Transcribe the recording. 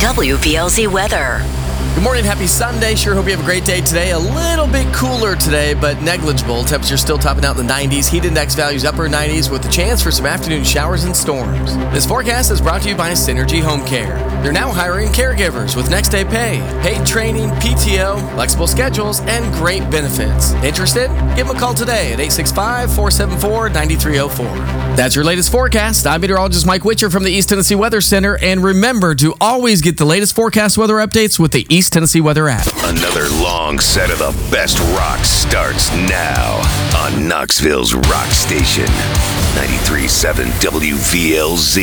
WVLZ weather. Good morning, happy Sunday. Sure hope you have a great day today. A little bit cooler today, but negligible. Temperatures still topping out in the 90s. Heat index values upper 90s with a chance for some afternoon showers and storms. This forecast is brought to you by Synergy Home Care. They're now hiring caregivers with next day pay, paid training, PTO, flexible schedules, and great benefits. Interested? Give them a call today at 865-474-9304. That's your latest forecast. I'm meteorologist Mike Witcher from the East Tennessee Weather Center. And remember to always get the latest forecast weather updates with the East Tennessee Weather app. Another long set of the best rock starts now on Knoxville's Rock Station, 93.7 WVLZ.